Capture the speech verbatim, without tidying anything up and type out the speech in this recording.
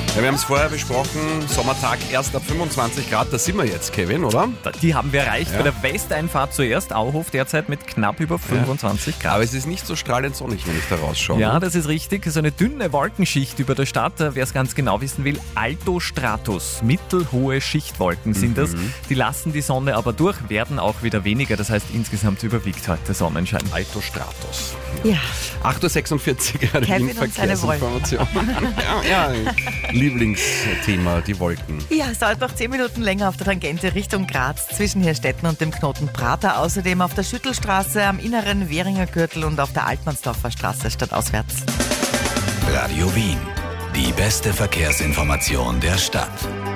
Ja, wir haben es vorher besprochen, Sommertag erst ab fünfundzwanzig Grad, da sind wir jetzt, Kevin, oder? Die haben wir erreicht Ja. bei der Westeinfahrt zuerst. Auhof derzeit mit knapp über fünfundzwanzig Grad. Aber es ist nicht so strahlend sonnig, wenn ich da rausschaue. Ja, das ist richtig. So eine dünne Wolkenschicht über der Stadt. Wer es ganz genau wissen will, Altostratus. Mittelhohe Schichtwolken sind das. Die lassen die Sonne aber durch, werden auch wieder weniger. Das heißt, insgesamt überwiegt heute Sonnenschein. Altostratus. Ja, acht Uhr sechsundvierzig, eine Kevin und seine Verkehrsinformation. ja, ja, Lieblingsthema, die Wolken. ja, es dauert noch zehn Minuten länger auf der Tangente Richtung Graz zwischen Hirstetten und dem Knoten Prater. Außerdem auf der Schüttelstraße, am inneren Währinger Gürtel und auf der Altmannsdorfer Straße stadtauswärts. Radio Wien. Die beste Verkehrsinformation der Stadt.